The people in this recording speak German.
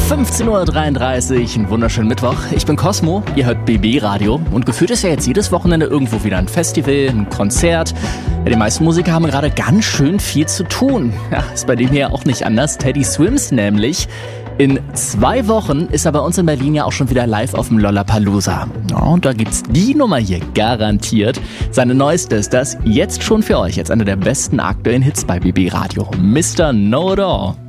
15:33 Uhr, einen wunderschönen Mittwoch. Ich bin Cosmo, ihr hört BB Radio und gefühlt ist ja jetzt jedes Wochenende irgendwo wieder ein Festival, ein Konzert. Ja, die meisten Musiker haben gerade ganz schön viel zu tun. Ja, ist bei dem hier auch nicht anders. Teddy Swims nämlich. In 2 Wochen ist er bei uns in Berlin ja auch schon wieder live auf dem Lollapalooza. Ja, und da gibt's die Nummer hier garantiert. Seine neueste ist das jetzt schon für euch. Jetzt eine der besten aktuellen Hits bei BB Radio. Mr. Know It All.